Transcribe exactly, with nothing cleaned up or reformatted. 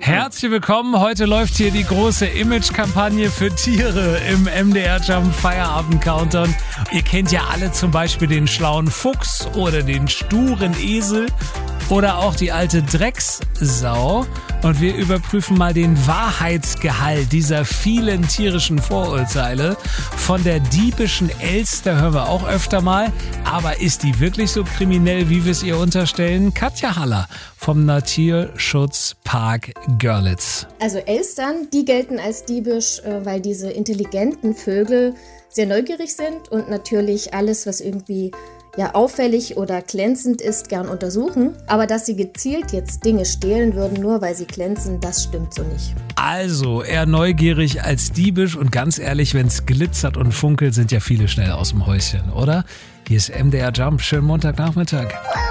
Herzlich willkommen. Heute läuft hier die große Image-Kampagne für Tiere im M D R Jump Feierabend Countdown. Ihr kennt ja alle zum Beispiel den schlauen Fuchs oder den sturen Esel oder auch die alte Dreckssau. Und wir überprüfen mal den Wahrheitsgehalt dieser vielen tierischen Vorurteile. Von der diebischen Elster hören wir auch öfter mal. Aber ist die wirklich so kriminell, wie wir es ihr unterstellen? Katja Haller vom Naturschutzpark Görlitz. Also Elstern, die gelten als diebisch, weil diese intelligenten Vögel sehr neugierig sind und natürlich alles, was irgendwie ja auffällig oder glänzend ist, gern untersuchen. Aber dass sie gezielt jetzt Dinge stehlen würden, nur weil sie glänzen, das stimmt so nicht. Also eher neugierig als diebisch und ganz ehrlich, wenn es glitzert und funkelt, sind ja viele schnell aus dem Häuschen, oder? Hier ist M D R Jump. Schönen Montagnachmittag.